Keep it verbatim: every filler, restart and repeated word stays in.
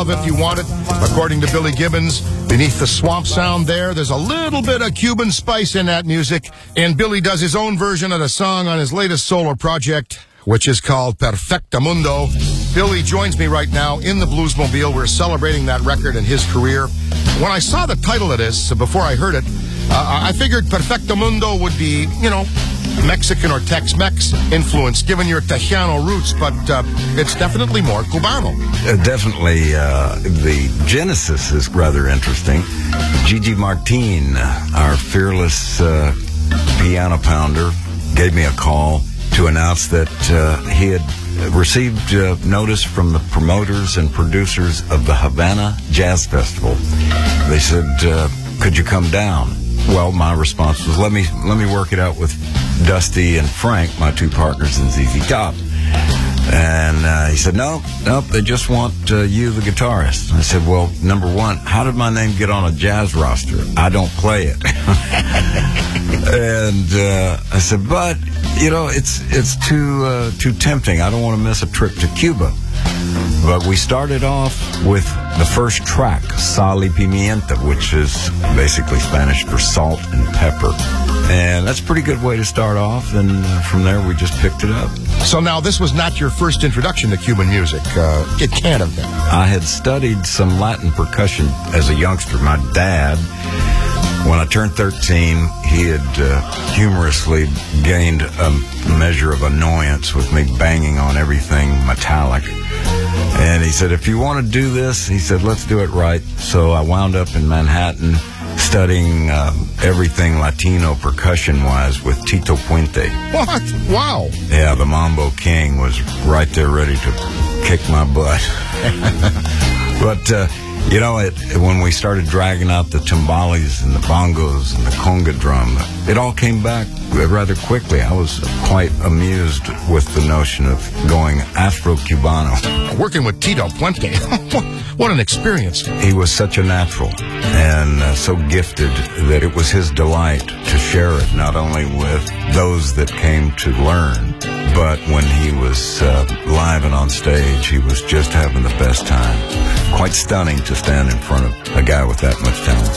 love if you want it. According to Billy Gibbons, beneath the swamp sound there, there's a little bit of Cuban spice in that music. And Billy does his own version of the song on his latest solo project, which is called Perfectamundo. Billy joins me right now in the Bluesmobile. We're celebrating that record and his career. When I saw the title of this, before I heard it, uh, I figured Perfectamundo would be, you know, Mexican or Tex-Mex influence, given your Tejano roots, but uh, it's definitely more Cubano. Uh, definitely. Uh, the genesis is rather interesting. Gigi Martin, our fearless uh, piano pounder, gave me a call to announce that uh, he had received uh, notice from the promoters and producers of the Havana Jazz Festival. They said, uh, could you come down? Well, my response was, let me let me work it out with Dusty and Frank, my two partners in Z Z Top. And uh, he said, no, nope, they just want uh, you, the guitarist. I said, well, number one, how did my name get on a jazz roster? I don't play it. And uh, I said, but, you know, it's it's too uh, too tempting. I don't want to miss a trip to Cuba. But we started off with the first track, Sal y Pimienta, which is basically Spanish for salt and pepper. And that's a pretty good way to start off, and uh, from there we just picked it up. So now this was not your first introduction to Cuban music. Uh, it can't have been. I had studied some Latin percussion as a youngster. My dad, when I turned thirteen, he had uh, humorously gained a measure of annoyance with me banging on everything metallic. And he said, if you want to do this, he said, let's do it right. So I wound up in Manhattan studying uh, everything Latino percussion-wise with Tito Puente. What? Wow. Yeah, the Mambo King was right there ready to kick my butt. But, uh, you know, it, when we started dragging out the timbales and the bongos and the conga drum, it all came back rather quickly. I was quite amused with the notion of going Afro-Cubano. Working with Tito Puente. What an experience. He was such a natural and uh, so gifted that it was his delight to share it, not only with those that came to learn, but when he was uh, live and on stage, he was just having the best time. Quite stunning to stand in front of a guy with that much talent.